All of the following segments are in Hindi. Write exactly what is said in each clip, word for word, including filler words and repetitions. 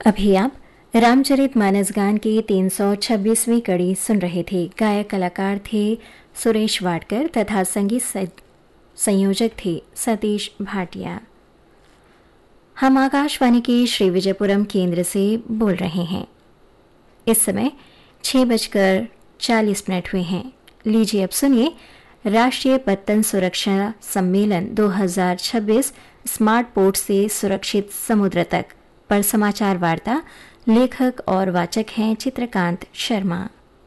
अभी आप रामचरितमानस गान की तीन सौ छब्बीसवीं कड़ी सुन रहे थे। गायक कलाकार थे सुरेश वाडकर तथा संगीत संयोजक थे सतीश भाटिया। हम आकाशवाणी के श्री विजयपुरम केंद्र से बोल रहे हैं। इस समय छह बजकर चालीस मिनट हुए हैं। लीजिए अब सुनिए राष्ट्रीय पत्तन सुरक्षा सम्मेलन दो हज़ार छब्बीस स्मार्ट पोर्ट से सुरक्षित समुद्र तक पर समाचार वार्ता। लेखक और वाचक हैं चित्रकांत शर्मा।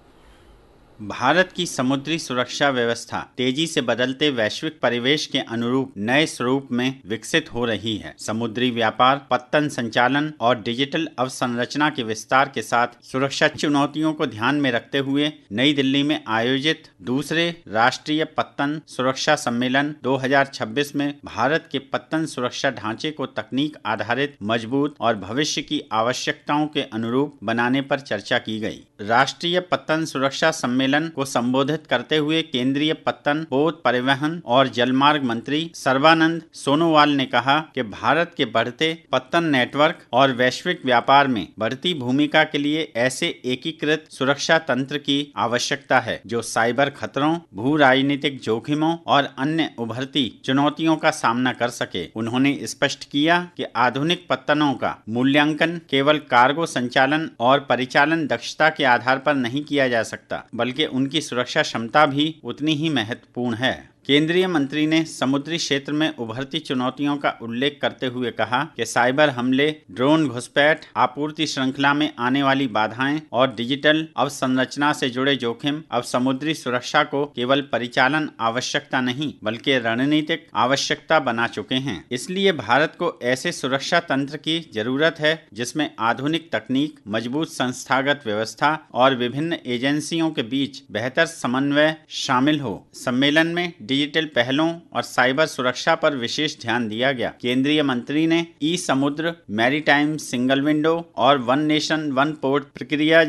भारत की समुद्री सुरक्षा व्यवस्था तेजी से बदलते वैश्विक परिवेश के अनुरूप नए स्वरूप में विकसित हो रही है। समुद्री व्यापार, पत्तन संचालन और डिजिटल अवसंरचना के विस्तार के साथ सुरक्षा चुनौतियों को ध्यान में रखते हुए नई दिल्ली में आयोजित दूसरे राष्ट्रीय पत्तन सुरक्षा सम्मेलन दो हज़ार छब्बीस में भारत के पत्तन सुरक्षा ढांचे को तकनीक आधारित, मजबूत और भविष्य की आवश्यकताओं के अनुरूप बनाने पर चर्चा की गई। राष्ट्रीय पत्तन सुरक्षा सम्मेलन को संबोधित करते हुए केंद्रीय पत्तन, पोत, परिवहन और जलमार्ग मंत्री सर्बानंद सोनोवाल ने कहा कि भारत के बढ़ते पत्तन नेटवर्क और वैश्विक व्यापार में बढ़ती भूमिका के लिए ऐसे एकीकृत सुरक्षा तंत्र की आवश्यकता है जो साइबर खतरों, भू राजनीतिक जोखिमों और अन्य उभरती चुनौतियों का सामना कर सके। उन्होंने स्पष्ट किया कि आधुनिक पत्तनों का मूल्यांकन केवल कार्गो संचालन और परिचालन दक्षता के आधार पर नहीं किया जा सकता, बल्कि कि उनकी सुरक्षा क्षमता भी उतनी ही महत्वपूर्ण है। केंद्रीय मंत्री ने समुद्री क्षेत्र में उभरती चुनौतियों का उल्लेख करते हुए कहा कि साइबर हमले, ड्रोन घुसपैठ, आपूर्ति श्रृंखला में आने वाली बाधाएं और डिजिटल अवसंरचना से जुड़े जोखिम अब समुद्री सुरक्षा को केवल परिचालन आवश्यकता नहीं बल्कि रणनीतिक आवश्यकता बना चुके हैं। इसलिए भारत को ऐसे सुरक्षा तंत्र की जरूरत है जिसमें आधुनिक तकनीक, मजबूत संस्थागत व्यवस्था और विभिन्न एजेंसियों के बीच बेहतर समन्वय शामिल हो। सम्मेलन में डिजिटल पहलों और साइबर सुरक्षा पर विशेष ध्यान दिया गया। केंद्रीय मंत्री ने ई समुद्र, मैरीटाइम सिंगल विंडो और वन नेशन वन पोर्ट प्रक्रिया